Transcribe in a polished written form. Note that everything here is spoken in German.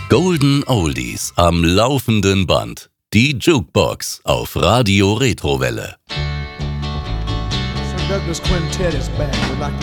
Golden Oldies am laufenden Band. Die Jukebox auf Radio Retrowelle. Sir Douglas Quintet is back. We'd like